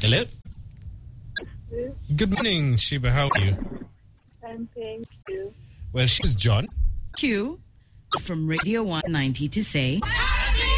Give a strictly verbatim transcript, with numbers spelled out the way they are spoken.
Hello? Good morning, Sheba. How are you? And thank you. Well, she's John. Q from Radio one ninety to say.